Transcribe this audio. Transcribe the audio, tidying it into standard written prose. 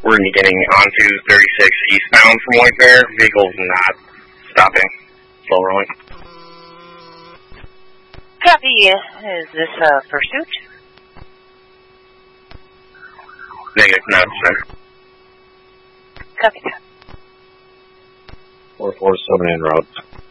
We're going to be getting onto 36 eastbound from White Bear. Vehicle's not stopping. Slow rolling. Copy. Is this pursuit? Negative, no, sir. Copy that. 447 en route.